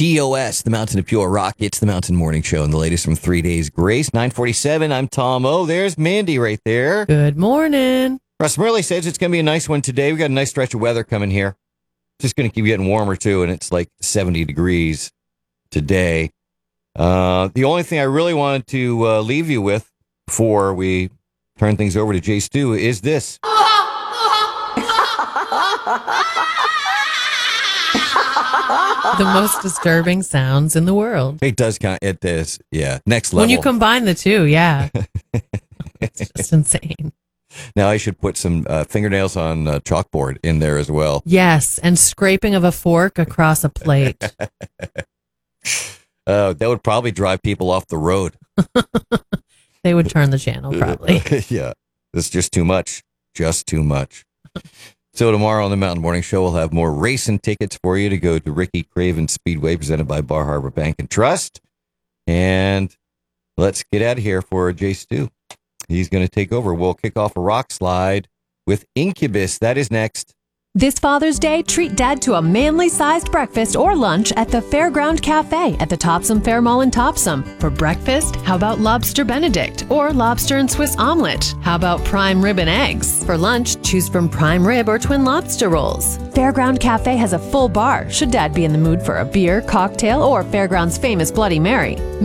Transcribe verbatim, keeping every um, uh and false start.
T O S, the Mountain of Pure Rock. It's the Mountain Morning Show and the latest from Three Days Grace. nine forty-seven, I'm Tom O. There's Mandy right there. Good morning. Russ Murley says it's going to be a nice one today. We got a nice stretch of weather coming here. Just going to keep getting warmer, too, and it's like seventy degrees today. Uh, the only thing I really wanted to uh, leave you with before we turn things over to Jay Stu is this. The most disturbing sounds in the world. It does kind of, it is, yeah, next level. When you combine the two, yeah. It's just insane. Now I should put some uh, fingernails on uh, chalkboard in there as well. Yes, and scraping of a fork across a plate. Uh, that would probably drive people off the road. They would turn the channel, probably. Yeah, it's just too much. Just too much. So tomorrow on the Mountain Morning Show, we'll have more racing tickets for you to go to Ricky Craven Speedway, presented by Bar Harbor Bank and Trust. And let's get out of here for Jay Stu. He's going to take over. We'll kick off a rock slide with Incubus. That is next. This Father's Day, treat Dad to a manly-sized breakfast or lunch at the Fairground Cafe at the Topsom Fair Mall in Topsom. For breakfast, how about Lobster Benedict or Lobster and Swiss Omelet? How about Prime Rib and Eggs? For lunch, choose from Prime Rib or Twin Lobster Rolls. Fairground Cafe has a full bar, should Dad be in the mood for a beer, cocktail, or Fairground's famous Bloody Mary.